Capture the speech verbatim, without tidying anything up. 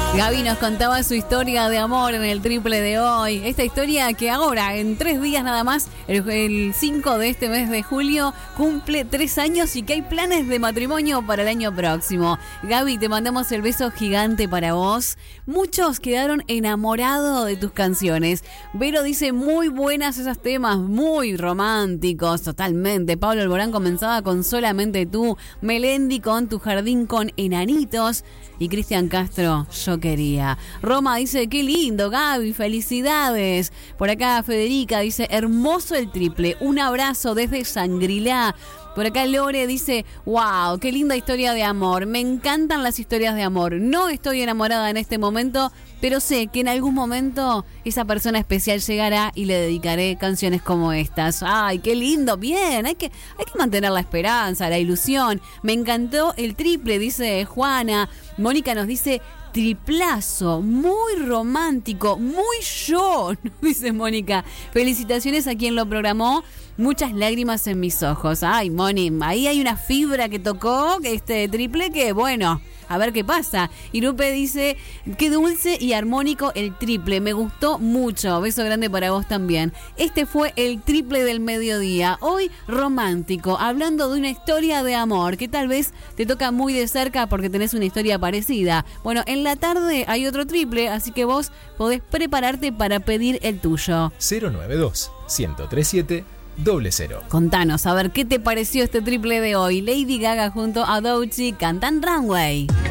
Gaby nos contaba su historia de amor en el triple de hoy. Esta historia que ahora, en tres días nada más, el, el cinco de este mes de julio, cumple tres años y que hay planes de matrimonio para el año próximo. Gaby, te mandamos el beso gigante para vos. Muchos quedaron enamorados de tus canciones. Vero dice, muy buenas esos temas, muy románticos, totalmente. Pablo Alborán comenzaba con Solamente Tú. Melendi con Tu Jardín con Enanitos. Y Cristian Castro, Yo Quería. Roma dice, qué lindo, Gaby, felicidades. Por acá Federica dice, hermoso el triple, un abrazo desde Shangri-La. Por acá Lore dice, wow, qué linda historia de amor, me encantan las historias de amor. No estoy enamorada en este momento, pero sé que en algún momento esa persona especial llegará y le dedicaré canciones como estas. Ay, qué lindo, bien, hay que, hay que mantener la esperanza, la ilusión. Me encantó el triple, dice Juana. Mónica nos dice, triplazo, muy romántico, muy yo, dice Mónica. Felicitaciones a quien lo programó. Muchas lágrimas en mis ojos. Ay, Moni, ahí hay una fibra que tocó este triple que, bueno, a ver qué pasa. Irupe dice, qué dulce y armónico el triple, me gustó mucho. Beso grande para vos también. Este fue el triple del mediodía. Hoy romántico, hablando de una historia de amor que tal vez te toca muy de cerca porque tenés una historia parecida. Bueno, en la tarde hay otro triple, así que vos podés prepararte para pedir el tuyo. cero nueve dos, uno cero tres siete, doble cero. Contanos, a ver, ¿qué te pareció este triple de hoy? Lady Gaga junto a Doechii cantan Runway.